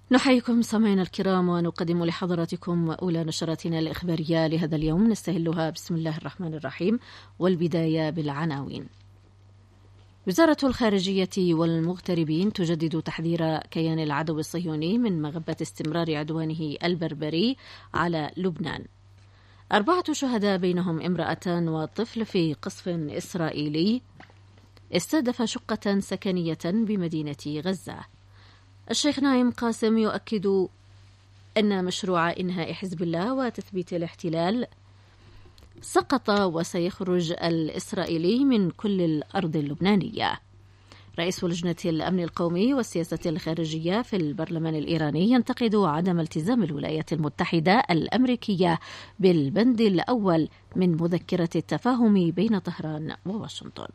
نحييكم سامعينا الكرام ونقدم لحضراتكم أولى نشراتنا الإخبارية لهذا اليوم، نستهلها بسم الله الرحمن الرحيم، والبداية بالعناوين. وزارة الخارجية والمغتربين تجدد تحذير كيان العدو الصهيوني من مغبة استمرار عدوانه البربري على لبنان. 4 شهداء بينهم امرأتان وطفل في قصف إسرائيلي استهدف شقة سكنية بمدينة غزة. الشيخ نايم قاسم يؤكد أن مشروع إنهاء حزب الله وتثبيت الاحتلال سقط وسيخرج الإسرائيلي من كل الأرض اللبنانية. رئيس لجنة الأمن القومي والسياسة الخارجية في البرلمان الإيراني ينتقد عدم التزام الولايات المتحدة الأمريكية بالبند الأول من مذكرة التفاهم بين طهران وواشنطن.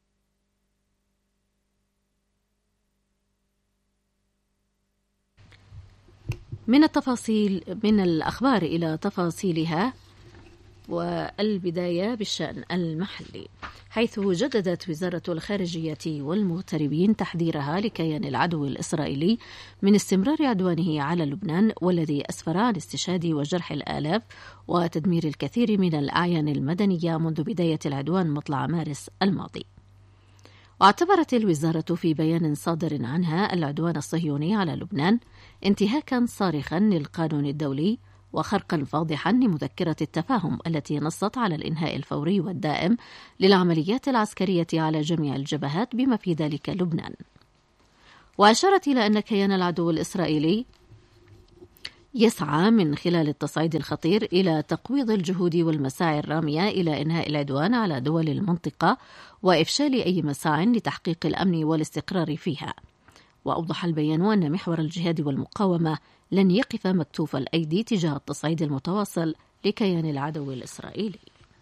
من الأخبار إلى تفاصيلها، والبداية بالشأن المحلي، حيث جددت وزارة الخارجية والمغتربين تحذيرها لكيان العدو الإسرائيلي من استمرار عدوانه على لبنان، والذي أسفر عن استشهاد وجرح الآلاف وتدمير الكثير من الأعيان المدنية منذ بداية العدوان مطلع مارس الماضي. واعتبرت الوزارة في بيان صادر عنها العدوان الصهيوني على لبنان انتهاكا صارخا للقانون الدولي وخرقا فاضحا لمذكرة التفاهم التي نصت على الإنهاء الفوري والدائم للعمليات العسكرية على جميع الجبهات بما في ذلك لبنان. وأشارت إلى أن كيان العدو الإسرائيلي يسعى من خلال التصعيد الخطير إلى تقويض الجهود والمساعي الرامية إلى إنهاء العدوان على دول المنطقة وإفشال أي مساع لتحقيق الأمن والاستقرار فيها. وأوضح البيان أن محور الجهاد والمقاومة لن يقف مكتوف الأيدي تجاه التصعيد المتواصل لكيان العدو الإسرائيلي.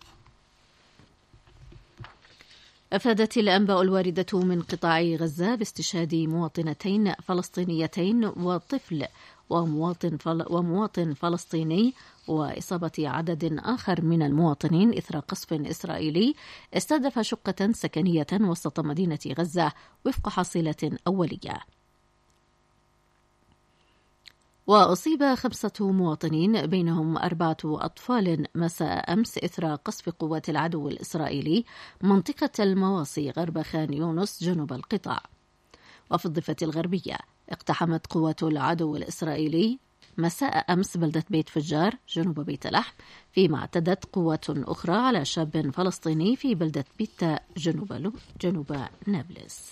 أفادت الأنباء الواردة من قطاع غزة باستشهاد مواطنتين فلسطينيتين وطفل ومواطن فلسطيني وإصابة عدد آخر من المواطنين إثر قصف إسرائيلي استهدف شقة سكنية وسط مدينة غزة وفق حصيلة أولية. وأصيب 5 مواطنين بينهم 4 أطفال مساء أمس إثر قصف قوات العدو الإسرائيلي منطقة المواصي غرب خان يونس جنوب القطاع. وفي الضفة الغربية اقتحمت قوات العدو الإسرائيلي مساء أمس بلدة بيت فجار جنوب بيت لحم، فيما اعتدت قوات أخرى على شاب فلسطيني في بلدة بيتا جنوب نابلس.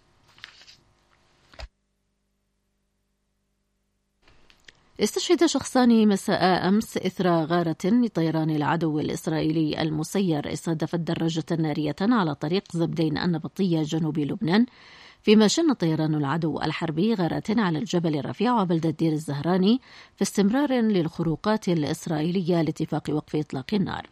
استشهد شخصان مساء أمس إثر غارة لطيران العدو الإسرائيلي المسير استهدفت دراجة نارية على طريق زبدين النبطية جنوب لبنان، فيما شن طيران العدو الحربي غارات على الجبل الرفيع وبلدة دير الزهراني في استمرار للخروقات الإسرائيلية لاتفاق وقف إطلاق النار.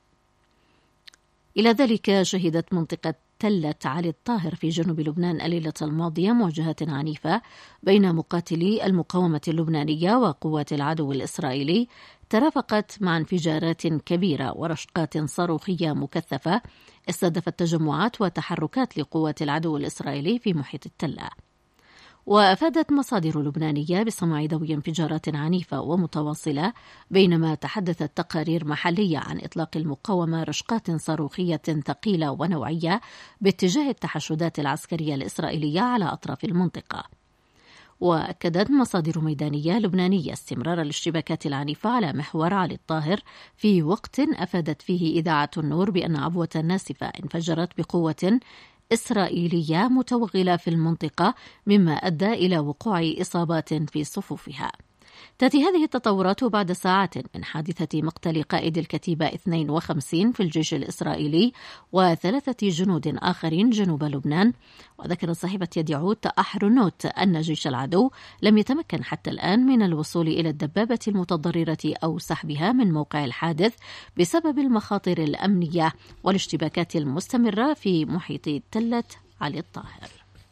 إلى ذلك شهدت منطقة تلة علي الطاهر في جنوب لبنان الليلة الماضية مواجهات عنيفة بين مقاتلي المقاومة اللبنانية وقوات العدو الإسرائيلي ترافقت مع انفجارات كبيرة ورشقات صاروخية مكثفة استهدفت تجمعات وتحركات لقوات العدو الإسرائيلي في محيط التلة. وأفادت مصادر لبنانية بسماع ضوء انفجارات عنيفة ومتواصلة، بينما تحدثت تقارير محلية عن إطلاق المقاومة رشقات صاروخية ثقيلة ونوعية باتجاه التحشدات العسكرية الإسرائيلية على أطراف المنطقة. وأكدت مصادر ميدانية لبنانية استمرار الاشتباكات العنيفة على محور علي الطاهر في وقت أفادت فيه إذاعة النور بأن عبوة ناسفة انفجرت بقوة إسرائيلية متوغلة في المنطقة، مما أدى إلى وقوع إصابات في صفوفها. تأتي هذه التطورات بعد ساعات من حادثة مقتل قائد الكتيبة 52 في الجيش الإسرائيلي و3 جنود آخرين جنوب لبنان. وذكرت صاحبة يد عود أحرنوت أن جيش العدو لم يتمكن حتى الآن من الوصول إلى الدبابة المتضررة أو سحبها من موقع الحادث بسبب المخاطر الأمنية والاشتباكات المستمرة في محيط تلة علي الطاهر.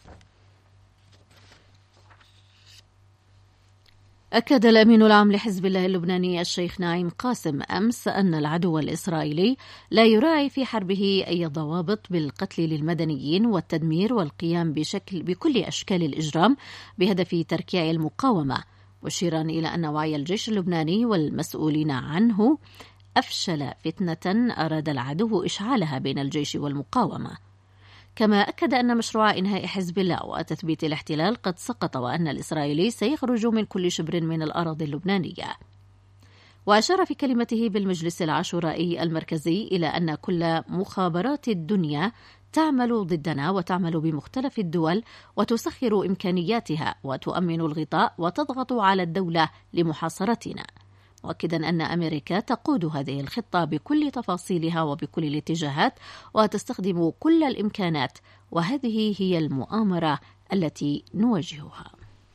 أكد الأمين العام لحزب الله اللبناني الشيخ نايم قاسم أمس أن العدو الإسرائيلي لا يراعي في حربه أي ضوابط بالقتل للمدنيين والتدمير والقيام بكل أشكال الإجرام بهدف تركيع المقاومة، مشيرا إلى أن وعي الجيش اللبناني والمسؤولين عنه أفشل فتنة أراد العدو إشعالها بين الجيش والمقاومة. كما أكد أن مشروع إنهاء حزب الله وتثبيت الاحتلال قد سقط، وأن الإسرائيلي سيخرج من كل شبر من الأراضي اللبنانية. وأشار في كلمته بالمجلس العاشورائي المركزي إلى أن كل مخابرات الدنيا تعمل ضدنا وتعمل بمختلف الدول وتسخر إمكانياتها وتؤمن الغطاء وتضغط على الدولة لمحاصرتنا، مؤكدا أن أمريكا تقود هذه الخطة بكل تفاصيلها وبكل الاتجاهات وتستخدم كل الإمكانات، وهذه هي المؤامرة التي نواجهها.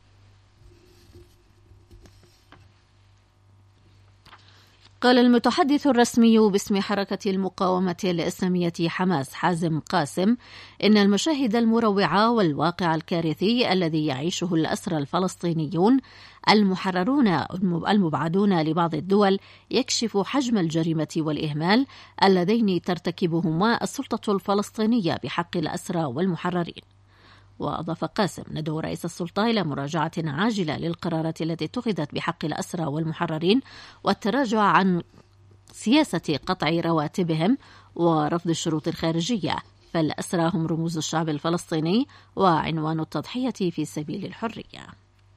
قال المتحدث الرسمي باسم حركة المقاومة الإسلامية حماس حازم قاسم إن المشاهد المروعة والواقع الكارثي الذي يعيشه الأسرى الفلسطينيون المحررون المبعدون لبعض الدول يكشف حجم الجريمة والإهمال اللذين ترتكبهما السلطة الفلسطينية بحق الأسرى والمحررين. وأضاف قاسم: ندعو رئيس السلطة إلى مراجعة عاجلة للقرارات التي اتخذت بحق الأسرى والمحررين والتراجع عن سياسة قطع رواتبهم ورفض الشروط الخارجية، فالأسرى هم رموز الشعب الفلسطيني وعنوان التضحية في سبيل الحرية.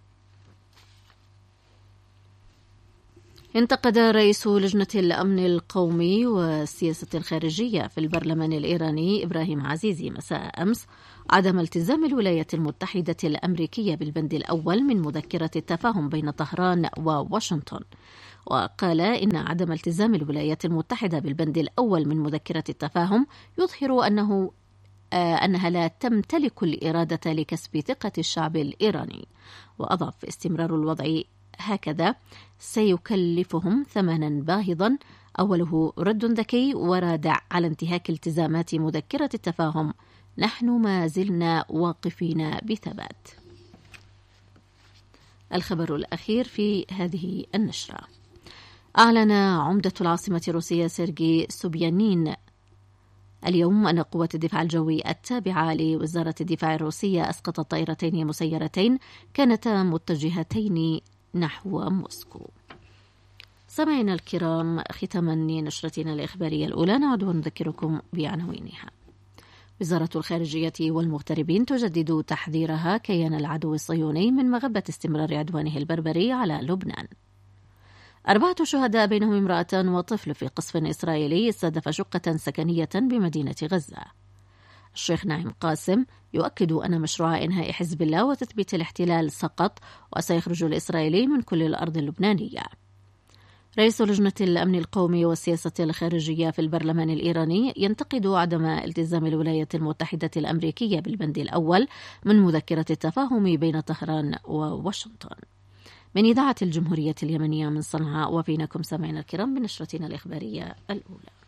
انتقد رئيس لجنة الأمن القومي والسياسة الخارجية في البرلمان الإيراني إبراهيم عزيزي مساء أمس عدم التزام الولايات المتحدة الأمريكية بالبند الأول من مذكرة التفاهم بين طهران وواشنطن، وقال إن عدم التزام الولايات المتحدة بالبند الأول من مذكرة التفاهم يظهر أنها لا تمتلك الإرادة لكسب ثقة الشعب الإيراني. وأضاف: استمرار الوضع هكذا سيكلفهم ثمنا باهظا، أوله رد ذكي ورادع على انتهاك التزامات مذكرة التفاهم. نحن ما زلنا واقفين بثبات. الخبر الأخير في هذه النشرة: أعلن عمدة العاصمة الروسية سيرجي سوبيانين اليوم أن قوات الدفاع الجوي التابعة لوزارة الدفاع الروسية أسقطت طائرتين مسيرتين كانتا متجهتين نحو موسكو. سمعنا الكرام، ختاما لنشرتنا الإخبارية الأولى نعود ونذكركم بعناوينها. وزارة الخارجية والمغتربين تجدد تحذيرها كيان العدو الصهيوني من مغبة استمرار عدوانه البربري على لبنان. 4 شهداء بينهم امرأة وطفل في قصف إسرائيلي استهدف شقة سكنية بمدينة غزة. الشيخ ناعم قاسم يؤكد أن مشروع إنهاء حزب الله وتثبيت الاحتلال سقط وسيخرج الإسرائيلي من كل الأرض اللبنانية. رئيس لجنة الأمن القومي والسياسة الخارجية في البرلمان الإيراني ينتقد عدم التزام الولايات المتحدة الأمريكية بالبند الأول من مذكرة التفاهم بين طهران وواشنطن. من إذاعة الجمهورية اليمنية من صنعاء، وفينكم سامعينا الكرام بنشرتنا الإخبارية الأولى.